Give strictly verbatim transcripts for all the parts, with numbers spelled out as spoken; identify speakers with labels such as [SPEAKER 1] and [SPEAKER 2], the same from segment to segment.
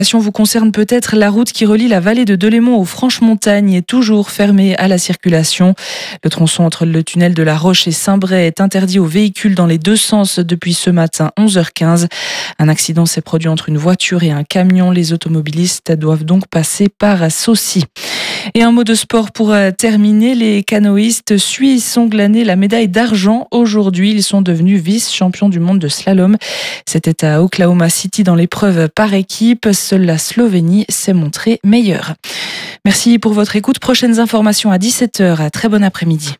[SPEAKER 1] vous concerne peut-être. La route qui relie la vallée de Delémont aux Franches-Montagnes est toujours fermée à la circulation. Le tronçon entre le tunnel de la Roche et Saint-Bray est interdit aux véhicules dans les deux sens depuis ce matin onze heures quinze. Un accident s'est produit entre une voiture et un camion. Les automobilistes doivent donc passer par Saucy. Et un mot de sport pour terminer. Les canoïstes suisses ont glané la médaille d'argent aujourd'hui. Ils sont devenus vice-champions du monde de slalom. C'était à Oklahoma City dans l'épreuve par équipe. Seule la Slovénie s'est montrée meilleure. Merci pour votre écoute. Prochaines informations à dix-sept heures. Très bon après-midi.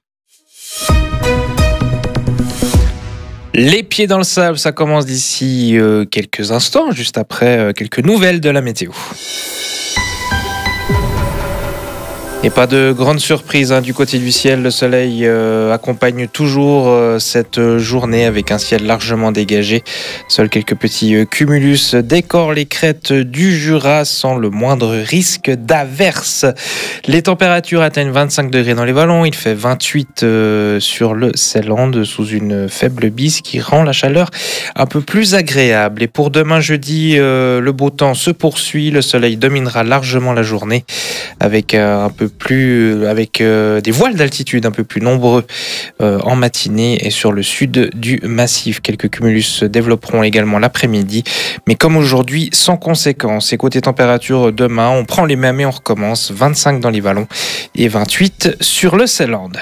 [SPEAKER 2] Les pieds dans le sable, ça commence d'ici euh, quelques instants, juste après euh, quelques nouvelles de la météo. Et pas de grande surprise hein, du côté du ciel. Le soleil euh, accompagne toujours euh, cette journée avec un ciel largement dégagé. Seuls quelques petits euh, cumulus décorent les crêtes du Jura sans le moindre risque d'averse. Les températures atteignent vingt-cinq degrés dans les vallons. Il fait vingt-huit euh, sur le Seeland sous une faible bise qui rend la chaleur un peu plus agréable. Et pour demain jeudi, euh, le beau temps se poursuit. Le soleil dominera largement la journée avec euh, un peu plus avec euh, des voiles d'altitude un peu plus nombreux euh, en matinée et sur le sud du massif. Quelques cumulus se développeront également l'après-midi, mais comme aujourd'hui, sans conséquence. Et côté température, demain, on prend les mêmes et on recommence. vingt-cinq dans les vallons et vingt-huit sur le Seeland.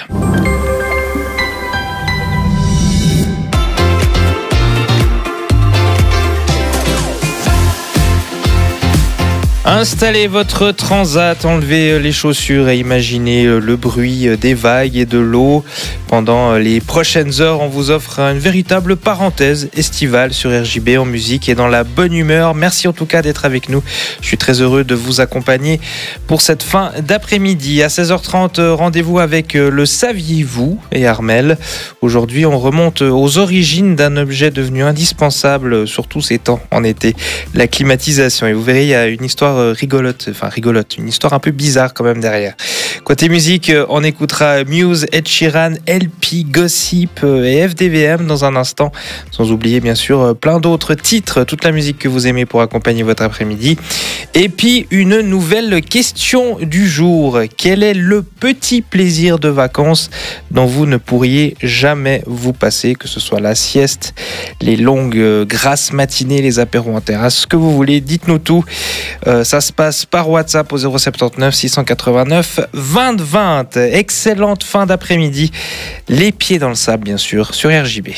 [SPEAKER 2] Installez votre transat, enlevez les chaussures et imaginez le bruit des vagues et de l'eau. Pendant les prochaines heures, on vous offre une véritable parenthèse estivale sur R J B en musique et dans la bonne humeur. Merci en tout cas d'être avec nous. Je suis très heureux de vous accompagner pour cette fin d'après-midi. À seize heures trente, rendez-vous avec le Saviez-vous et Armel. Aujourd'hui, on remonte aux origines d'un objet devenu indispensable, surtout ces temps en été, la climatisation. Et vous verrez, il y a une histoire rigolote, enfin rigolote, une histoire un peu bizarre quand même derrière. Côté musique, on écoutera Muse, Ed Sheeran, L P, Gossip et F D V M dans un instant, sans oublier bien sûr plein d'autres titres, toute la musique que vous aimez pour accompagner votre après-midi. Et puis une nouvelle question du jour. Quel est le petit plaisir de vacances dont vous ne pourriez jamais vous passer, que ce soit la sieste, les longues grasses matinées, les apéros en terrasse, ce que vous voulez, dites-nous tout. Euh, ça se passe par WhatsApp au zéro sept neuf six cent quatre-vingt-neuf vingt vingt. Excellente fin d'après-midi. Les pieds dans le sable, bien sûr, sur R J B.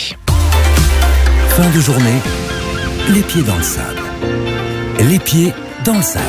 [SPEAKER 3] Fin de journée, les pieds dans le sable. Les pieds dans le sable.